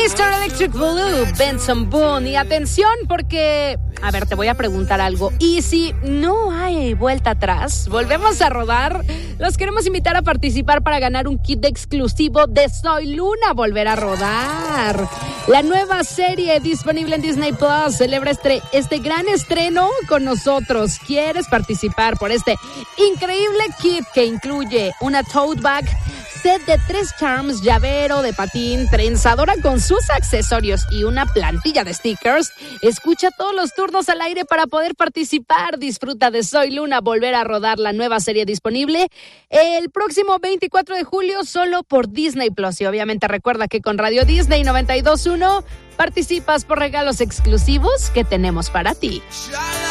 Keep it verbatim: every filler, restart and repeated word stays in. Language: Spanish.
mister Electric Blue, Benson Boone. Y atención porque, a ver, te voy a preguntar algo. ¿Y si no hay vuelta atrás? Volvemos a rodar. Los queremos invitar a participar para ganar un kit exclusivo de Soy Luna, Volver a Rodar. La nueva serie disponible en Disney Plus celebra este, este gran estreno con nosotros. ¿Quieres participar por este increíble kit que incluye una tote bag, set de tres charms, llavero de patín, trenzadora con sus accesorios y una plantilla de stickers? Escucha todos los turnos al aire para poder participar. Disfruta de Soy Luna, Volver a Rodar, la nueva serie disponible el próximo veinticuatro de julio solo por Disney Plus. Y obviamente recuerda que con Radio Disney noventa y dos punto uno participas por regalos exclusivos que tenemos para ti.